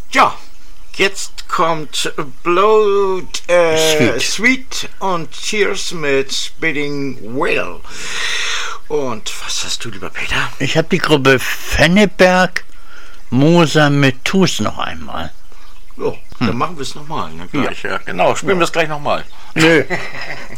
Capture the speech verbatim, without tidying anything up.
Ja, jetzt kommt Blow äh, Sweet. Sweet und Cheers mit Spitting Whale. Und was hast du, lieber Peter? Ich habe die Gruppe Fenneberg, Moser mit Tus noch einmal. Jo, dann machen wir es nochmal. Ne, gleich, ja. Genau, spielen wir es gleich nochmal. Nö.